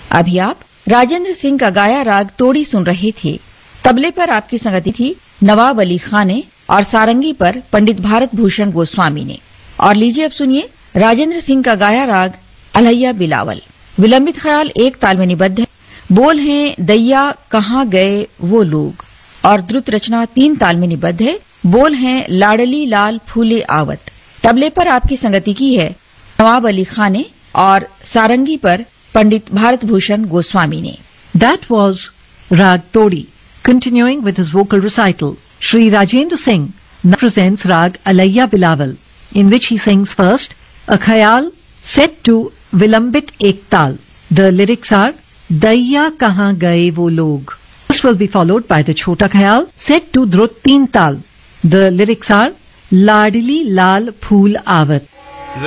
अभी आप राजेंद्र सिंह का गाया राग तोड़ी सुन रहे थे। तबले पर आपकी संगति थी नवाब अली खां ने और सारंगी पर पंडित भारत भूषण गोस्वामी ने। और लीजिए अब सुनिए राजेंद्र सिंह का गाया राग अलैया बिलावल। विलंबित ख्याल एक ताल में निबद्ध है। बोल हैं दैया कहाँ गए वो लोग, और द्रुत रचना 3 ताल में निबद्ध है। बोल हैं लाडली लाल फूले आवत। तबले पर आपकी संगति की है नवाब अली खां ने और सारंगी पर पंडित भारत भूषण गोस्वामी ने। That was Rag Todi. Continuing with his vocal recital, Shri Rajendra Singh now presents Rag Alaiya Bilawal, in which he sings first a khayal set to Vilambit Ek Tal. The lyrics are Daiya kahan gaye wo log. This will be followed by the Chota khayal set to Drut 3 Tal. The lyrics are Ladli lal phool avat.